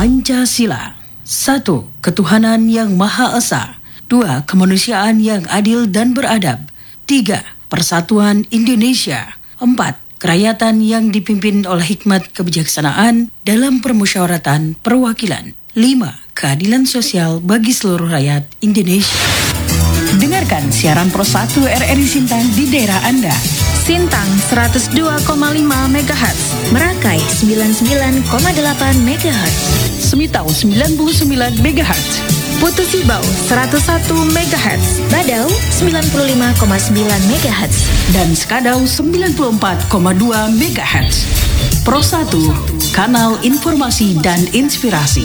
Pancasila. 1. Ketuhanan yang Maha Esa. 2. Kemanusiaan yang adil dan beradab. 3. Persatuan Indonesia. 4. Kerakyatan yang dipimpin oleh hikmat kebijaksanaan dalam permusyawaratan perwakilan. 5. Keadilan sosial bagi seluruh rakyat Indonesia. Dengarkan siaran Pro 1 RRI Sintang di daerah Anda. Sintang 102,5 MHz, Merakai 99,8 MHz, Semitau 99 MHz, Putu Sibau 101 MHz, Badau 95,9 MHz, dan Skadau 94,2 MHz. Pro 1, kanal informasi dan inspirasi.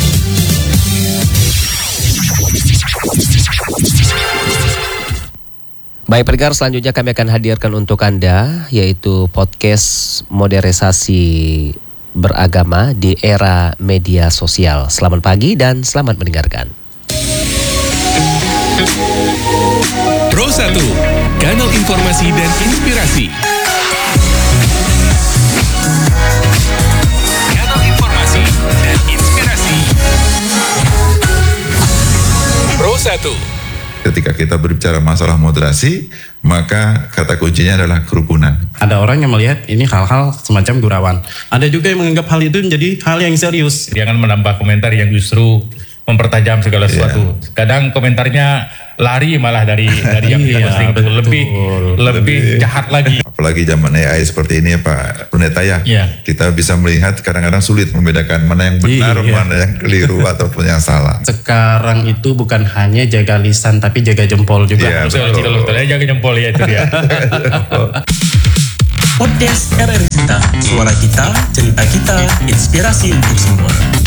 Baik pendengar, selanjutnya kami akan hadirkan untuk Anda yaitu podcast modernisasi beragama di era media sosial. Selamat pagi dan selamat mendengarkan. Pro 1, kanal informasi dan inspirasi. Kanal informasi dan inspirasi. Pro 1. Ketika kita berbicara masalah moderasi, maka kata kuncinya adalah kerukunan. Ada orang yang melihat ini hal-hal semacam gurauan. Ada juga yang menganggap hal itu menjadi hal yang serius. Jangan menambah komentar yang justru mempertajam segala sesuatu. Kadang komentarnya lari malah dari yang kita posting itu lebih jahat lagi. Apalagi zaman AI seperti ini ya Pak Pendeta ya. Kita bisa melihat kadang-kadang sulit membedakan mana yang benar, mana yang keliru ataupun yang salah. Sekarang itu bukan hanya jaga lisan tapi jaga jempol juga. Betul. Jaga jempol ya itu dia. Podcast RRI Sintang, suara kita, cerita kita, inspirasi untuk semua.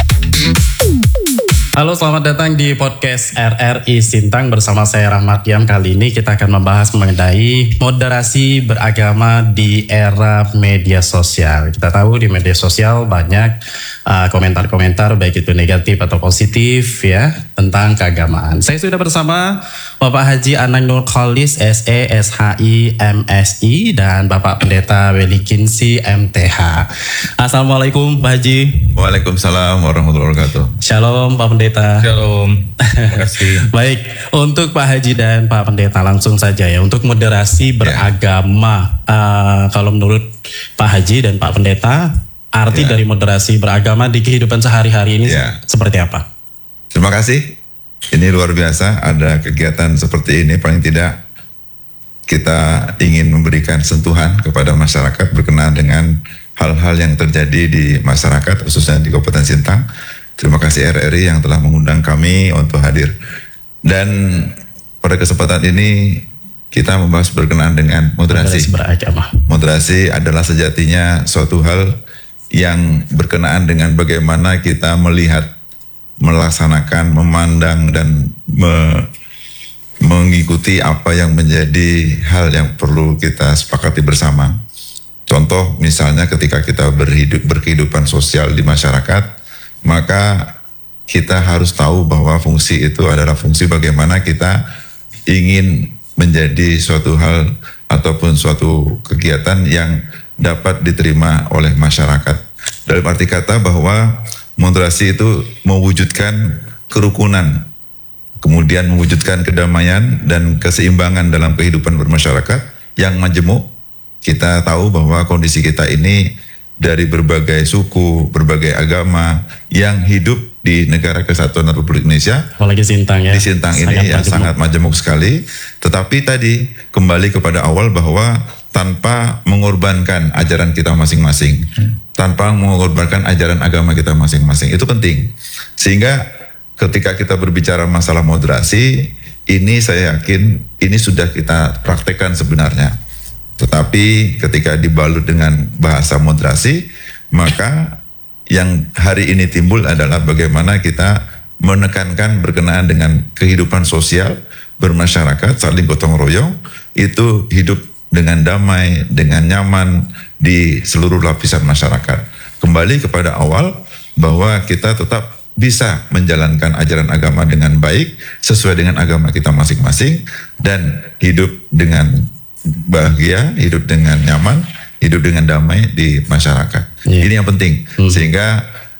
Halo, selamat datang di podcast RRI Sintang bersama saya Rahmat Diam. Kali ini kita akan membahas mengenai moderasi beragama di era media sosial. Kita tahu di media sosial banyak komentar-komentar baik itu negatif atau positif ya tentang keagamaan. Saya sudah bersama Bapak Haji Anang Nur Khalis SE SHI MSI dan Bapak Pendeta Weli Kinsi MTH. Assalamualaikum Pak Haji. Waalaikumsalam warahmatullahi wabarakatuh. Shalom Pak Pendeta. Shalom. Terima kasih. Baik, untuk Pak Haji dan Pak Pendeta langsung saja ya. Untuk moderasi beragama, kalau menurut Pak Haji dan Pak Pendeta, arti dari moderasi beragama di kehidupan sehari-hari ini seperti apa? Terima kasih. Ini luar biasa ada kegiatan seperti ini. Paling tidak kita ingin memberikan sentuhan kepada masyarakat berkenaan dengan hal-hal yang terjadi di masyarakat, khususnya di Kabupaten Sintang. Terima kasih RRI yang telah mengundang kami untuk hadir. Dan pada kesempatan ini kita membahas berkenaan dengan moderasi. Moderasi adalah sejatinya suatu hal yang berkenaan dengan bagaimana kita melihat, melaksanakan, memandang dan mengikuti apa yang menjadi hal yang perlu kita sepakati bersama. Contoh misalnya ketika kita berkehidupan sosial di masyarakat, maka kita harus tahu bahwa fungsi itu adalah fungsi bagaimana kita ingin menjadi suatu hal ataupun suatu kegiatan yang dapat diterima oleh masyarakat. Dalam arti kata bahwa moderasi itu mewujudkan kerukunan, kemudian mewujudkan kedamaian dan keseimbangan dalam kehidupan bermasyarakat yang majemuk. Kita tahu bahwa kondisi kita ini dari berbagai suku, berbagai agama yang hidup di negara Kesatuan Republik Indonesia. Apalagi Sintang ya. Di Sintang ini yang sangat majemuk sekali. Tetapi tadi kembali kepada awal bahwa tanpa mengorbankan ajaran kita masing-masing, tanpa mengorbankan ajaran agama kita masing-masing, itu penting. Sehingga ketika kita berbicara masalah moderasi, ini saya yakin ini sudah kita praktekkan sebenarnya. Tetapi ketika dibalut dengan bahasa moderasi, maka yang hari ini timbul adalah bagaimana kita menekankan berkenaan dengan kehidupan sosial bermasyarakat, saling gotong royong, itu hidup dengan damai, dengan nyaman di seluruh lapisan masyarakat. Kembali kepada awal bahwa kita tetap bisa menjalankan ajaran agama dengan baik, sesuai dengan agama kita masing-masing, dan hidup dengan bahagia, hidup dengan nyaman, hidup dengan damai di masyarakat. Ini yang penting. Sehingga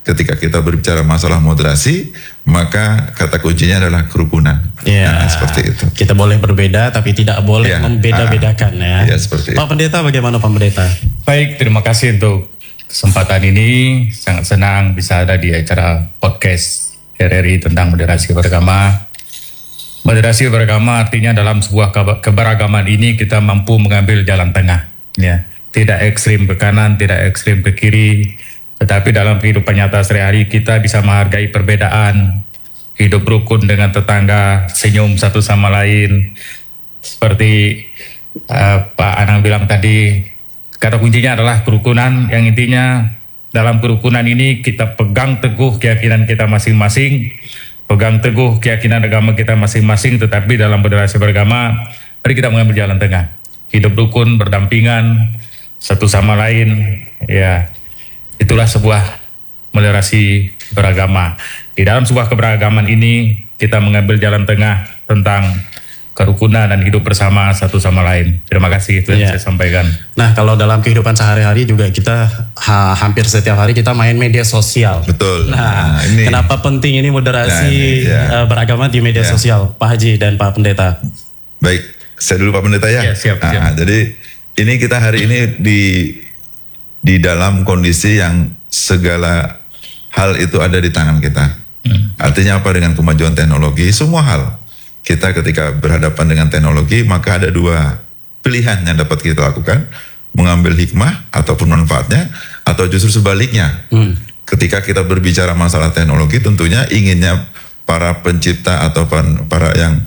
ketika kita berbicara masalah moderasi, maka kata kuncinya adalah kerukunan. Nah, seperti itu. Kita boleh berbeda tapi tidak boleh membeda-bedakan ya. Ya, seperti itu. Pak Pendeta, bagaimana Pak Pendeta? Baik, terima kasih untuk kesempatan ini. Sangat senang bisa ada di acara podcast RRI tentang moderasi beragama. Moderasi beragama artinya dalam sebuah keberagaman ini kita mampu mengambil jalan tengah. Ya, tidak ekstrim ke kanan, tidak ekstrim ke kiri. Tetapi dalam kehidupan nyata sehari-hari kita bisa menghargai perbedaan, hidup rukun dengan tetangga, senyum satu sama lain. Seperti Pak Anang bilang tadi, kata kuncinya adalah kerukunan, yang intinya dalam kerukunan ini kita pegang teguh keyakinan kita masing-masing, pegang teguh keyakinan agama kita masing-masing, tetapi dalam moderasi beragama, mari kita mengambil jalan tengah. Hidup rukun, berdampingan, satu sama lain, ya. Itulah sebuah moderasi beragama. Di dalam sebuah keberagaman ini kita mengambil jalan tengah tentang kerukunan dan hidup bersama satu sama lain. Terima kasih, itu yang saya sampaikan. Nah, kalau dalam kehidupan sehari-hari juga kita hampir setiap hari kita main media sosial. Betul. Nah, ini, kenapa penting ini moderasi beragama di media sosial, Pak Haji dan Pak Pendeta? Baik, saya dulu Pak Pendeta ya. Siap. Jadi ini kita hari ini di dalam kondisi yang segala hal itu ada di tangan kita. Artinya apa? Dengan kemajuan teknologi, semua hal kita ketika berhadapan dengan teknologi, maka ada dua pilihan yang dapat kita lakukan, mengambil hikmah ataupun manfaatnya, atau justru sebaliknya. Ketika kita berbicara masalah teknologi, tentunya inginnya para pencipta atau para yang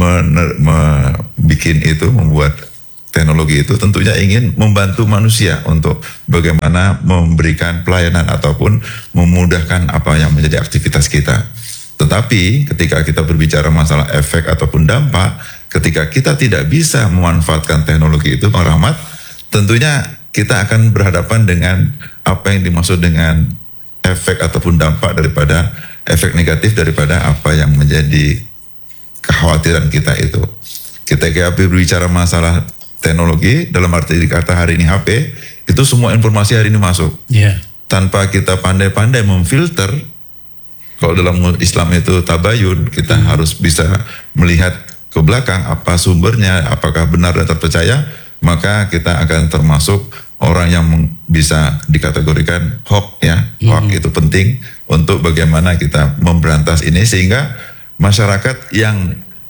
membuat teknologi itu tentunya ingin membantu manusia untuk bagaimana memberikan pelayanan ataupun memudahkan apa yang menjadi aktivitas kita. Tetapi ketika kita berbicara masalah efek ataupun dampak, ketika kita tidak bisa memanfaatkan teknologi itu, Bang Rahmat, tentunya kita akan berhadapan dengan apa yang dimaksud dengan efek ataupun dampak daripada efek negatif daripada apa yang menjadi kekhawatiran kita itu. Ketika berbicara masalah teknologi, dalam arti kata hari ini HP, itu semua informasi hari ini masuk. Tanpa kita pandai-pandai memfilter, kalau dalam Islam itu tabayun, kita harus bisa melihat ke belakang apa sumbernya, apakah benar dan terpercaya, maka kita akan termasuk orang yang bisa dikategorikan hoax ya. Hoax itu penting untuk bagaimana kita memberantas ini sehingga masyarakat yang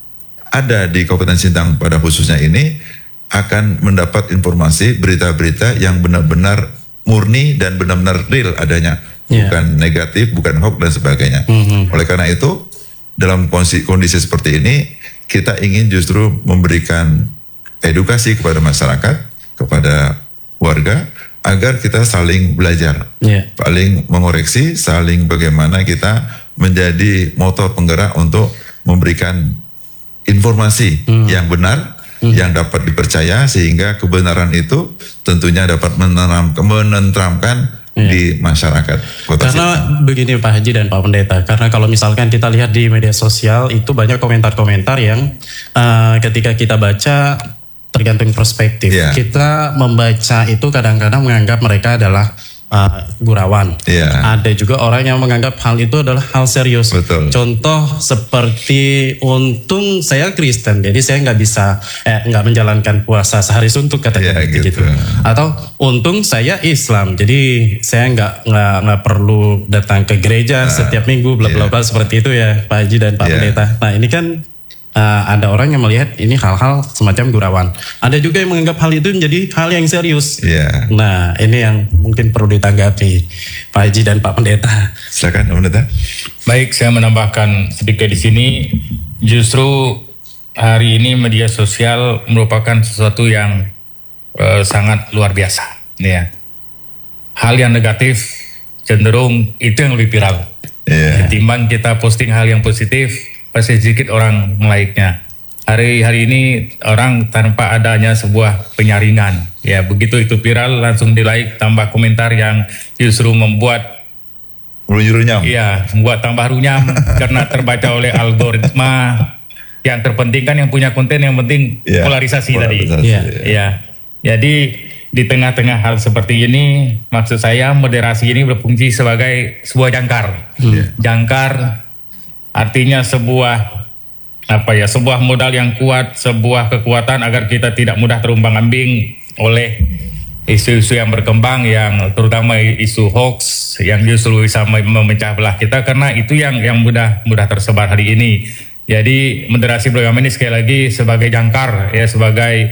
ada di Kabupaten Sintang pada khususnya ini akan mendapat informasi berita-berita yang benar-benar murni dan benar-benar real adanya, bukan negatif, bukan hoax dan sebagainya. Oleh karena itu, dalam kondisi seperti ini, kita ingin justru memberikan edukasi kepada masyarakat, kepada warga, agar kita saling belajar, saling mengoreksi, saling bagaimana kita menjadi motor penggerak untuk memberikan informasi yang benar, yang dapat dipercaya, sehingga kebenaran itu tentunya dapat menenteramkan di masyarakat Kota Sintang. Begini Pak Haji dan Pak Pendeta, karena kalau misalkan kita lihat di media sosial itu banyak komentar-komentar yang ketika kita baca tergantung perspektif. Kita membaca itu kadang-kadang menganggap mereka adalah gurauan. Ada juga orang yang menganggap hal itu adalah hal serius. Contoh seperti, untung saya Kristen, jadi saya nggak menjalankan puasa sehari suntuk katanya gitu. Atau untung saya Islam, jadi saya nggak perlu datang ke gereja setiap minggu, bla bla bla, seperti itu ya Pak Haji dan Pak Pendeta. Nah ini kan ada orang yang melihat ini hal-hal semacam gurauan. Ada juga yang menganggap hal itu menjadi hal yang serius. Nah, ini yang mungkin perlu ditanggapi Pak Haji dan Pak Pendeta. Silakan Pak Pendeta. Baik, saya menambahkan sedikit di sini. Justru hari ini media sosial merupakan sesuatu yang sangat luar biasa. Hal yang negatif cenderung itu yang lebih viral. Ketimbang kita posting hal yang positif, pasti sedikit orang like-nya. Hari ini orang tanpa adanya sebuah penyaringan, ya begitu itu viral langsung di like, tambah komentar yang justru membuat runyam. Ya, membuat tambah runyam karena terbaca oleh algoritma. Yang terpenting kan yang punya konten, yang penting polarisasi tadi. Jadi di tengah-tengah hal seperti ini, maksud saya moderasi ini berfungsi sebagai sebuah jangkar. Jangkar artinya sebuah modal yang kuat, sebuah kekuatan agar kita tidak mudah terombang-ambing oleh isu-isu yang berkembang, yang terutama isu hoax yang justru bisa memecah belah kita, karena itu yang mudah tersebar hari ini. Jadi moderasi beragama ini sekali lagi sebagai jangkar, ya, sebagai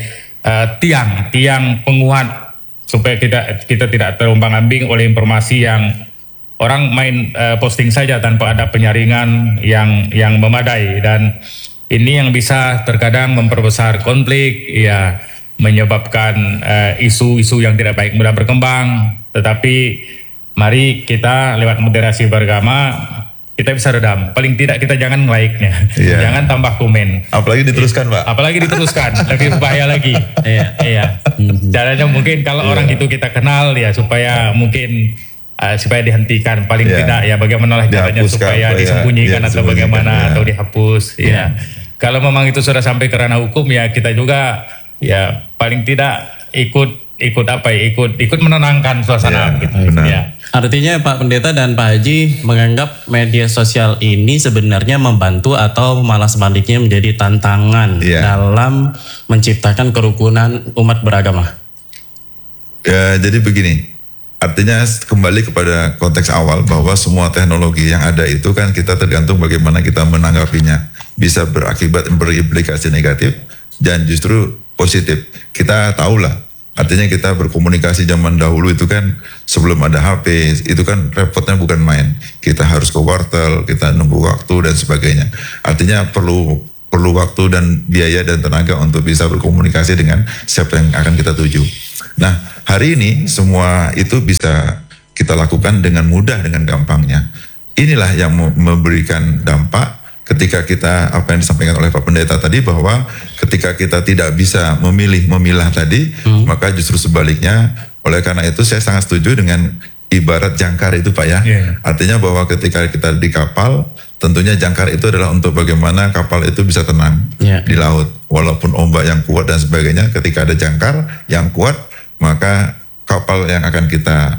tiang penguat supaya kita tidak terombang-ambing oleh informasi yang orang main posting saja tanpa ada penyaringan yang memadai, dan ini yang bisa terkadang memperbesar konflik, ya, menyebabkan isu-isu yang tidak baik mudah berkembang. Tetapi mari kita lewat moderasi beragama kita bisa redam. Paling tidak kita jangan like-nya, jangan tambah komen. Apalagi diteruskan, Pak. Apalagi diteruskan, lebih bahaya lagi. Iya. Caranya mungkin kalau orang itu kita kenal, ya, supaya mungkin supaya dihentikan, paling tidak, ya, bagaimana caranya supaya disembunyikan atau bagaimana, atau dihapus, ya. Kalau memang itu sudah sampai ke ranah hukum, ya, kita juga, ya, paling tidak ikut menenangkan suasana, gitu. Ya. Artinya Pak Pendeta dan Pak Haji menganggap media sosial ini sebenarnya membantu atau malah sebaliknya menjadi tantangan dalam menciptakan kerukunan umat beragama. Jadi begini, artinya kembali kepada konteks awal bahwa semua teknologi yang ada itu kan kita tergantung bagaimana kita menanggapinya. Bisa berimplikasi negatif dan justru positif. Kita tahulah, artinya kita berkomunikasi zaman dahulu itu kan sebelum ada HP, itu kan repotnya bukan main. Kita harus ke wartel, kita nunggu waktu dan sebagainya. Artinya perlu waktu dan biaya dan tenaga untuk bisa berkomunikasi dengan siapa yang akan kita tuju. Nah, hari ini semua itu bisa kita lakukan dengan mudah, dengan gampangnya. Inilah yang memberikan dampak ketika kita, apa yang disampaikan oleh Pak Pendeta tadi, bahwa ketika kita tidak bisa memilah tadi, maka justru sebaliknya. Oleh karena itu saya sangat setuju dengan ibarat jangkar itu, Pak, ya. Artinya bahwa ketika kita di kapal, tentunya jangkar itu adalah untuk bagaimana kapal itu bisa tenang di laut. Walaupun ombak yang kuat dan sebagainya, ketika ada jangkar yang kuat, maka kapal yang akan kita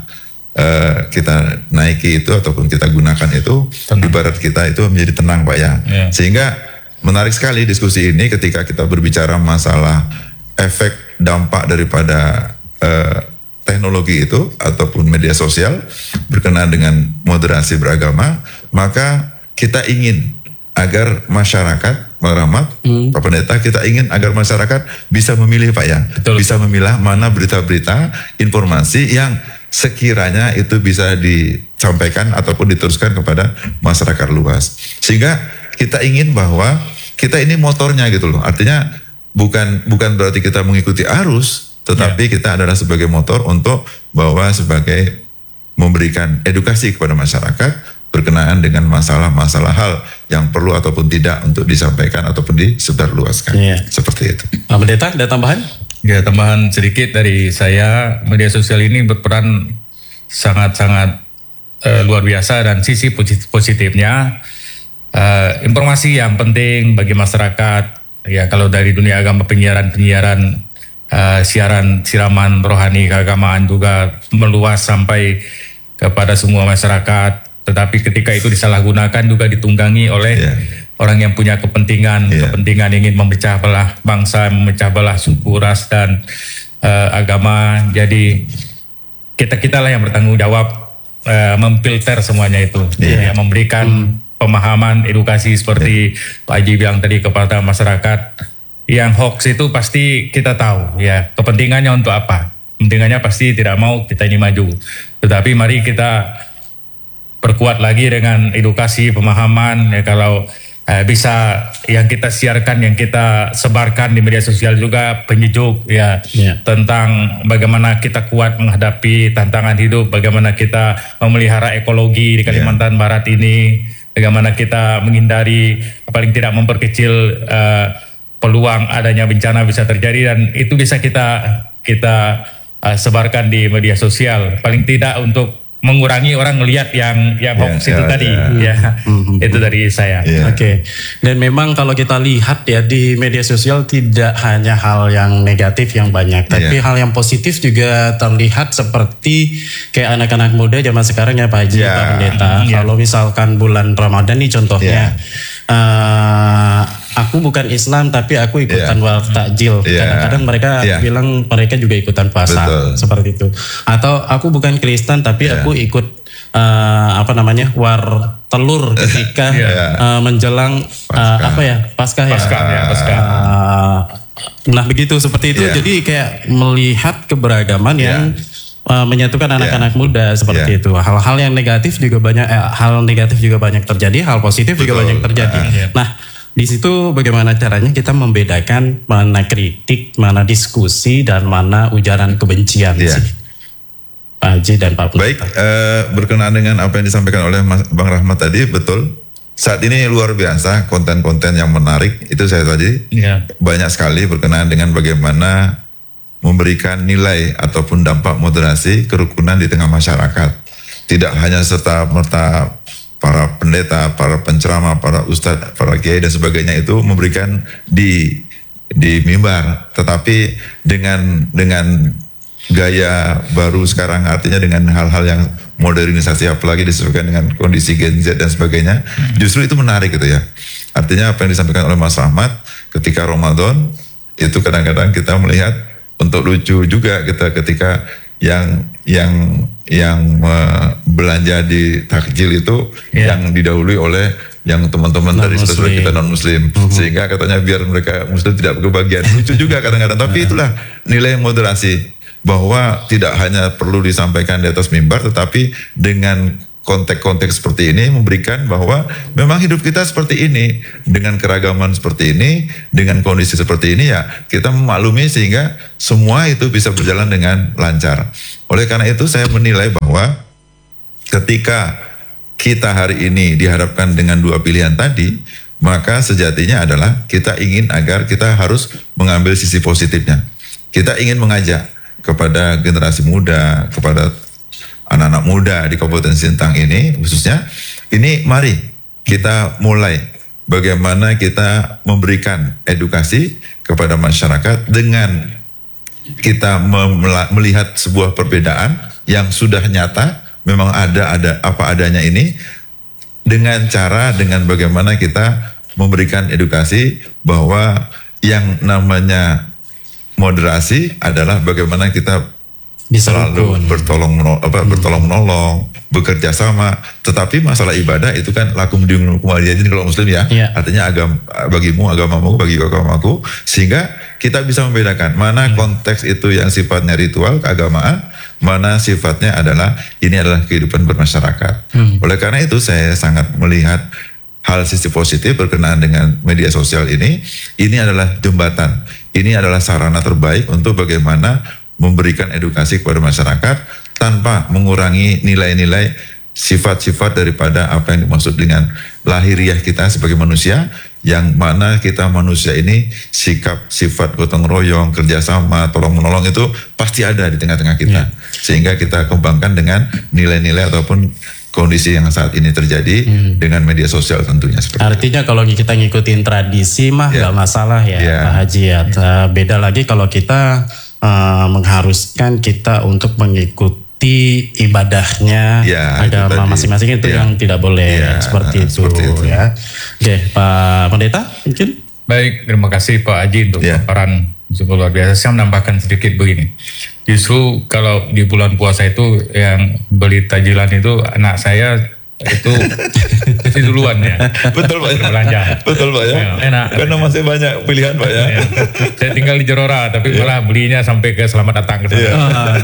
naiki itu ataupun kita gunakan itu ibarat kita itu menjadi tenang, Pak, ya. Sehingga menarik sekali diskusi ini ketika kita berbicara masalah efek dampak daripada teknologi itu ataupun media sosial berkenaan dengan moderasi beragama, maka kita ingin agar masyarakat Pak Pendeta, kita ingin agar masyarakat bisa memilih, Pak, ya. Bisa memilah mana berita-berita, informasi yang sekiranya itu bisa disampaikan ataupun diteruskan kepada masyarakat luas. Sehingga kita ingin bahwa kita ini motornya gitu loh. Artinya bukan berarti kita mengikuti arus, tetapi kita adalah sebagai motor untuk bahwa sebagai memberikan edukasi kepada masyarakat berkenaan dengan masalah-masalah hal yang perlu ataupun tidak untuk disampaikan ataupun disebarluaskan. Seperti itu. Pak Pendeta, ada tambahan? Ya, tambahan sedikit dari saya, media sosial ini berperan sangat-sangat luar biasa, dan sisi positifnya informasi yang penting bagi masyarakat. Ya, kalau dari dunia agama, penyiaran siaran siraman rohani keagamaan juga meluas sampai kepada semua masyarakat. Tetapi ketika itu disalahgunakan juga ditunggangi oleh orang yang punya kepentingan ingin memecah belah bangsa, memecah belah suku, ras, dan agama. Jadi kita lah yang bertanggung jawab memfilter semuanya itu, memberikan pemahaman, edukasi seperti Pak Haji bilang tadi kepada masyarakat. Yang hoax itu pasti kita tahu, ya, kepentingannya untuk apa. Kepentingannya pasti tidak mau kita ini maju. Tetapi mari kita perkuat lagi dengan edukasi, pemahaman, ya. Kalau bisa yang kita siarkan, yang kita sebarkan di media sosial juga penyejuk, ya, tentang bagaimana kita kuat menghadapi tantangan hidup, bagaimana kita memelihara ekologi di Kalimantan Barat ini, bagaimana kita menghindari, paling tidak memperkecil peluang adanya bencana bisa terjadi, dan itu bisa kita sebarkan di media sosial. Paling tidak untuk mengurangi orang ngelihat yang hoax itu tadi. Itu dari saya. Oke. Dan memang kalau kita lihat ya di media sosial tidak hanya hal yang negatif yang banyak, tapi hal yang positif juga terlihat seperti kayak anak-anak muda zaman sekarang ya Pak Haji, Pak Pendeta. Kalau misalkan bulan Ramadan nih contohnya, aku bukan Islam tapi aku ikutan takjil. Kadang-kadang mereka bilang mereka juga ikutan puasa. Seperti itu. Atau aku bukan Kristen tapi aku ikut war telur ketika menjelang Paskah ya. Nah begitu seperti itu. Jadi kayak melihat keberagaman yang menyatukan anak-anak muda seperti itu. Hal-hal yang negatif juga banyak, hal negatif juga banyak terjadi, hal positif juga banyak terjadi. Nah, di situ bagaimana caranya kita membedakan mana kritik, mana diskusi, dan mana ujaran kebencian sih, Pak Haji dan Pak Pendeta. Baik, berkenaan dengan apa yang disampaikan oleh Bang Rahmat tadi, betul. Saat ini luar biasa konten-konten yang menarik, itu saya tadi banyak sekali berkenaan dengan bagaimana memberikan nilai ataupun dampak moderasi kerukunan di tengah masyarakat. Tidak hanya serta-merta para pendeta, para penceramah, para ustadz, para kiai dan sebagainya itu memberikan di mimbar, tetapi dengan gaya baru sekarang, artinya dengan hal-hal yang modernisasi, apalagi disesuaikan dengan kondisi Gen Z dan sebagainya, justru itu menarik gitu ya. Artinya apa yang disampaikan oleh Mas Rahmat, ketika Ramadan itu kadang-kadang kita melihat untuk lucu juga kita ketika yang belanja di takjil itu yang didahului oleh yang teman-teman dari saudara kita non muslim, sehingga katanya biar mereka muslim tidak kebagian. Lucu juga kadang-kadang, tapi itulah nilai moderasi, bahwa tidak hanya perlu disampaikan di atas mimbar, tetapi dengan konteks-konteks seperti ini memberikan bahwa memang hidup kita seperti ini, dengan keragaman seperti ini, dengan kondisi seperti ini, ya kita memaklumi sehingga semua itu bisa berjalan dengan lancar. Oleh karena itu saya menilai bahwa ketika kita hari ini dihadapkan dengan dua pilihan tadi, maka sejatinya adalah kita ingin agar kita harus mengambil sisi positifnya. Kita ingin mengajak kepada generasi muda, kepada anak-anak muda di Kabupaten Sintang ini khususnya, ini mari kita mulai bagaimana kita memberikan edukasi kepada masyarakat dengan kita melihat sebuah perbedaan yang sudah nyata, memang ada apa adanya ini, dengan bagaimana kita memberikan edukasi bahwa yang namanya moderasi adalah bagaimana kita selalu bertolong menolong, bekerja sama. Tetapi masalah ibadah itu kan lakum dinukum waliyadin kalau muslim ya. Artinya bagimu agamamu, bagi agamaku, sehingga kita bisa membedakan mana konteks itu yang sifatnya ritual keagamaan, mana sifatnya adalah ini adalah kehidupan bermasyarakat. Oleh karena itu saya sangat melihat hal sisi positif berkenaan dengan media sosial ini adalah jembatan. Ini adalah sarana terbaik untuk bagaimana memberikan edukasi kepada masyarakat tanpa mengurangi nilai-nilai sifat-sifat daripada apa yang dimaksud dengan lahiriah kita sebagai manusia, yang mana kita manusia ini sikap sifat gotong royong, kerjasama, tolong menolong itu pasti ada di tengah-tengah kita, sehingga kita kembangkan dengan nilai-nilai ataupun kondisi yang saat ini terjadi dengan media sosial tentunya. Artinya kalau kita ngikutin tradisi mah nggak masalah ya Pak Haji ya. Beda lagi kalau kita mengharuskan kita untuk mengikuti ibadahnya agama masing-masing, itu yang tidak boleh seperti itu ya. Oke, Pak Pendeta mungkin. Baik, terima kasih Pak Haji untuk paparan cukup luar biasa. Saya menambahkan sedikit begini. Justru kalau di bulan puasa itu yang beli tajilan itu anak saya itu duluan ya. Betul Pak ya. Belanja. Betul Pak ya. Enak. Karena masih banyak pilihan Pak ya. Saya tinggal di Jorora tapi malah belinya sampai ke Selamat Datang ke sana.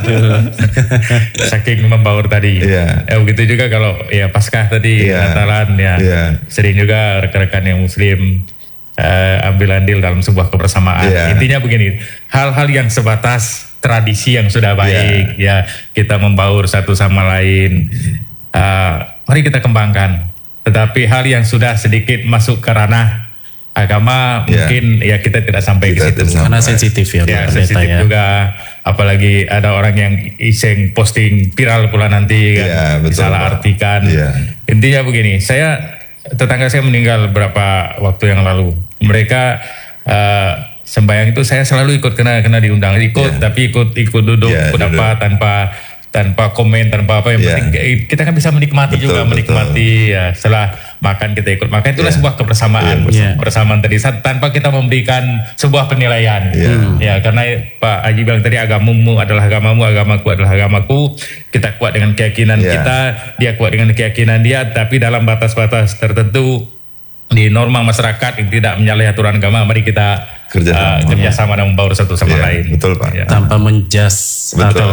Saking membaur tadi. Begitu juga kalau Paskah tadi, Natalan sering juga rekan-rekan yang muslim ambil andil dalam sebuah kebersamaan. Intinya begini, hal-hal yang sebatas tradisi yang sudah baik kita membaur satu sama lain, mari kita kembangkan. Tetapi hal yang sudah sedikit masuk ke ranah agama mungkin ya kita tidak sampai ke situ karena sensitif ya, sensitif juga, apalagi ada orang yang iseng posting viral pula nanti kan, salah artikan. Intinya begini, tetangga saya meninggal beberapa waktu yang lalu. Mereka sembahyang itu saya selalu ikut kena diundang tapi ikut duduk tanpa komen, tanpa apa, yang penting kita kan bisa menikmati menikmati ya, setelah makan kita ikut makan, itulah sebuah kebersamaan bersamaan tadi, tanpa kita memberikan sebuah penilaian ya, karena Pak Haji bilang tadi agamamu adalah agamamu, agamaku adalah agamaku, kita kuat dengan keyakinan kita, dia kuat dengan keyakinan dia, tapi dalam batas-batas tertentu di norma masyarakat yang tidak menyalahi aturan agama, mari kita kerjasama dan membaur satu sama lain. Betul Pak. Tanpa menjas atau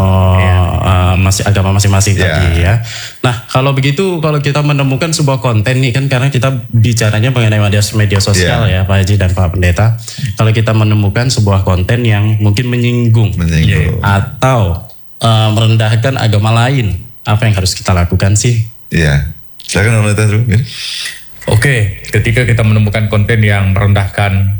agama masing-masing tadi ya. Nah kalau begitu, kalau kita menemukan sebuah konten nih kan, karena kita bicaranya mengenai media sosial ya Pak Haji dan Pak Pendeta. Kalau kita menemukan sebuah konten yang mungkin menyinggung. Atau merendahkan agama lain, apa yang harus kita lakukan sih? Iya, silakan Pendeta dulu. Oke, ketika kita menemukan konten yang merendahkan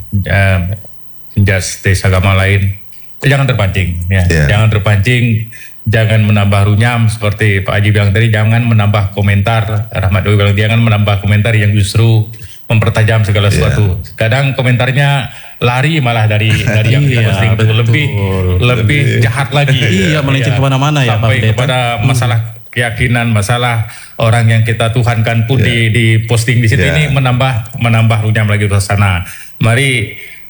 injustice agama lain, jangan terpancing. Jangan terpancing, jangan menambah runyam seperti Pak Haji bilang tadi, jangan menambah komentar. Rahmat Dewi bilang jangan menambah komentar yang justru mempertajam segala sesuatu. Kadang komentarnya lari malah dari yang kita posting itu lebih jahat lagi. Melenceng kemana-mana ya Pak Pendeta. Sampai kepada masalah keyakinan, masalah orang yang kita tuhankan pun di posting di situ, ini menambah runyam lagi ke sana. Mari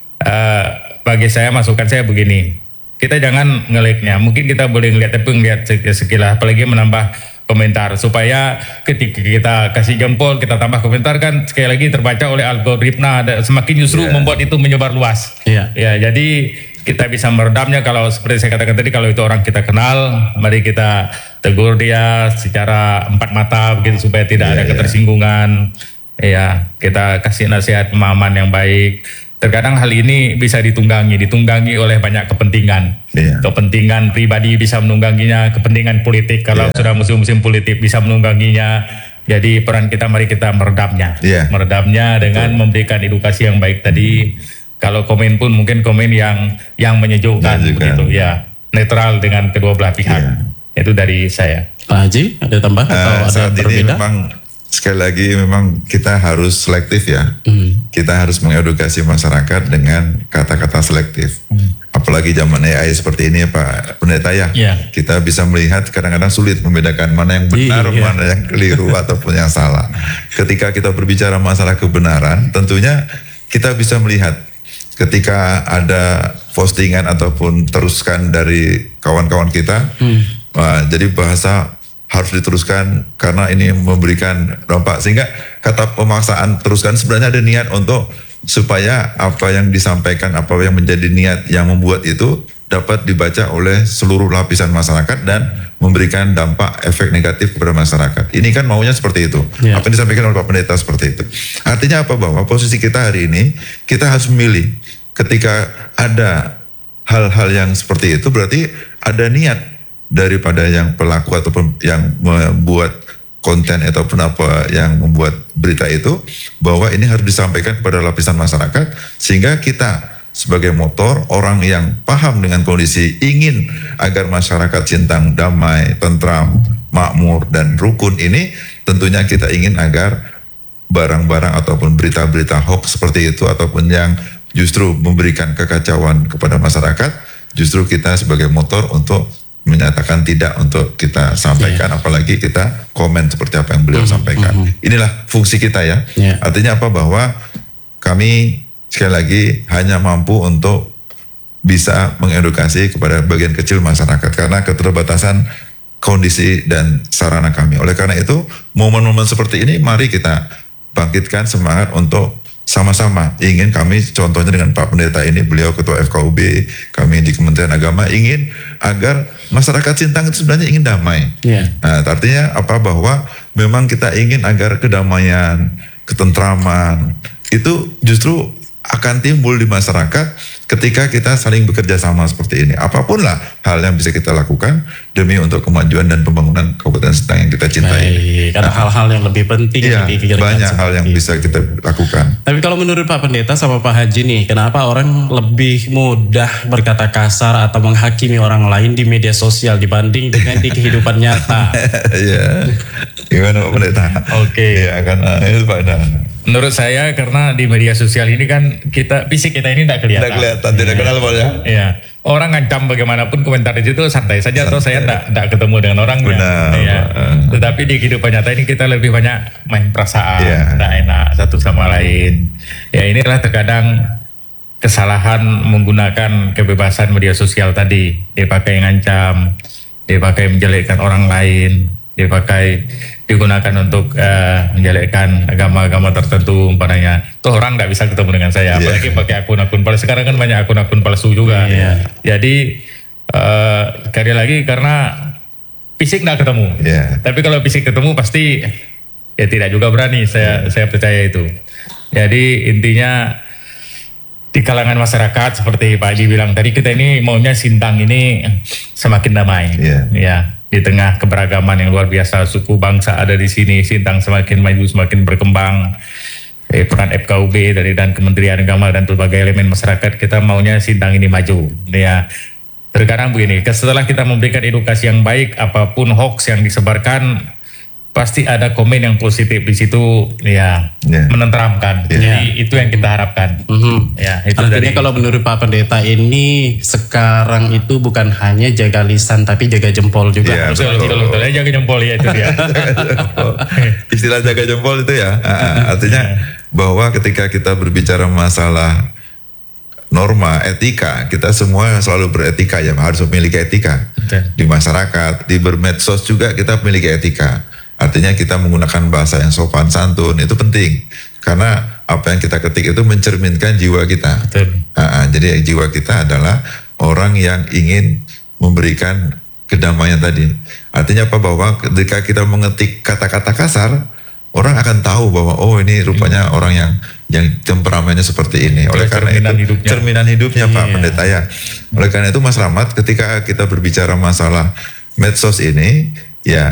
bagi saya, masukan saya begini, kita jangan ngeliknya, mungkin kita boleh ngeliat tapi ngeliat sekilas, apalagi menambah komentar, supaya ketika kita kasih jempol, kita tambah komentar kan sekali lagi terbaca oleh algoritma, semakin justru membuat itu menyebar luas. Jadi kita bisa meredamnya. Kalau seperti saya katakan tadi, kalau itu orang kita kenal, mari kita tegur dia secara empat mata begitu, supaya tidak ada ketersinggungan. Kita kasih nasihat pemahaman yang baik. Terkadang hal ini bisa ditunggangi oleh banyak kepentingan. Kepentingan pribadi bisa menungganginya, kepentingan politik kalau sudah musim-musim politik bisa menungganginya. Jadi peran kita, mari kita meredamnya. Meredamnya dengan memberikan edukasi yang baik tadi. Kalau komen pun mungkin komen yang menyejukkan begitu ya, netral dengan kedua belah pihak. Itu dari saya. Pak Haji, ada tambah atau ada saat berbeda? Ini memang sekali lagi memang kita harus selektif ya. Kita harus mengedukasi masyarakat dengan kata-kata selektif. Apalagi zaman AI seperti ini Pak Pendeta ya. Kita bisa melihat kadang-kadang sulit membedakan mana yang benar, mana yang keliru ataupun yang salah. Ketika kita berbicara masalah kebenaran, tentunya kita bisa melihat ketika ada postingan ataupun teruskan dari kawan-kawan kita, jadi bahasa harus diteruskan karena ini memberikan dampak, sehingga kata pemaksaan teruskan sebenarnya ada niat untuk supaya apa yang disampaikan, apa yang menjadi niat yang membuat itu dapat dibaca oleh seluruh lapisan masyarakat dan memberikan dampak efek negatif kepada masyarakat. Ini kan maunya seperti itu. Apa yang disampaikan oleh Pak Pendeta seperti itu. Artinya apa? Bahwa posisi kita hari ini, kita harus memilih. Ketika ada hal-hal yang seperti itu, berarti ada niat daripada yang pelaku ataupun yang membuat konten ataupun apa yang membuat berita itu, bahwa ini harus disampaikan kepada lapisan masyarakat, sehingga kita sebagai motor, orang yang paham dengan kondisi, ingin agar masyarakat Sintang damai, tentram, makmur, dan rukun ini, tentunya kita ingin agar barang-barang ataupun berita-berita hoax seperti itu, ataupun yang justru memberikan kekacauan kepada masyarakat, justru kita sebagai motor untuk menyatakan tidak untuk kita sampaikan, apalagi kita komen seperti apa yang beliau sampaikan. Inilah fungsi kita ya. Artinya apa? Bahwa kami sekali lagi hanya mampu untuk bisa mengedukasi kepada bagian kecil masyarakat karena keterbatasan kondisi dan sarana kami. Oleh karena itu, momen-momen seperti ini mari kita bangkitkan semangat untuk sama-sama ingin, kami contohnya dengan Pak Pendeta ini, beliau Ketua FKUB, kami di Kementerian Agama ingin agar masyarakat Sintang itu sebenarnya ingin damai. Nah, artinya apa? Bahwa memang kita ingin agar kedamaian, ketentraman itu justru akan timbul di masyarakat ketika kita saling bekerja sama seperti ini. Apapun lah hal yang bisa kita lakukan demi untuk kemajuan dan pembangunan Kabupaten Sintang yang kita cintai. Baik, ada hal-hal yang lebih penting Iya, dipikirkan banyak hal yang seperti bisa kita lakukan. Tapi kalau menurut Pak Pendeta sama Pak Haji nih, kenapa orang lebih mudah berkata kasar atau menghakimi orang lain di media sosial dibanding dengan di kehidupan nyata? Iya, gimana Pak Pendeta? Oke. Ya karena itu Pak Dan. Menurut saya karena di media sosial ini kan fisik kita ini tidak kelihatan. Tidak kelihatan, tidak kenal Pak ya. Iya. Orang ngancam bagaimanapun komentar di situ santai saja atau saya tidak ketemu dengan orangnya. Benar. Iya. Tetapi di kehidupan nyata ini kita lebih banyak main perasaan, Iya. tidak enak satu sama lain. Ya inilah terkadang kesalahan menggunakan kebebasan media sosial tadi. Dipakai ngancam, dipakai menjelekkan orang lain, digunakan untuk menjelekkan agama-agama tertentu umpamanya. Tuh orang nggak bisa ketemu dengan saya, apalagi pakai akun-akun palsu. Sekarang kan banyak akun-akun palsu juga. Jadi sekali lagi karena fisik nggak ketemu. Tapi kalau fisik ketemu pasti ya tidak juga berani. Saya percaya itu. Jadi intinya di kalangan masyarakat seperti Pak Haji bilang tadi, kita ini maunya Sintang ini semakin damai. Ya. Di tengah keberagaman yang luar biasa, suku bangsa ada di sini, Sintang semakin maju, semakin berkembang. Peran FKUB dan Kementerian Agama dan berbagai elemen masyarakat, kita maunya Sintang ini maju. Ya, terkadang begini, setelah kita memberikan edukasi yang baik, apapun hoax yang disebarkan, pasti ada komen yang positif di situ, menenteramkan. Jadi itu yang kita harapkan. Ya, itu artinya kalau menurut Pak Pendeta ini sekarang itu bukan hanya jaga lisan tapi jaga jempol juga. Iya, betul. Jaga jempol ya itu dia. Istilah jaga jempol itu ya, artinya bahwa ketika kita berbicara masalah norma etika, kita semua selalu beretika ya, harus memiliki etika. Di masyarakat, di bermedsos juga kita memiliki etika. Artinya kita menggunakan bahasa yang sopan santun, itu penting. Karena apa yang kita ketik itu mencerminkan jiwa kita. Jadi jiwa kita adalah orang yang ingin memberikan kedamaian tadi. Artinya apa? Bahwa ketika kita mengetik kata-kata kasar, orang akan tahu bahwa oh ini rupanya orang yang temperamennya seperti ini. Oleh karena itu cerminan hidupnya Pak Pendeta ya. Oleh karena itu Mas Rahmat, ketika kita berbicara masalah medsos ini, ya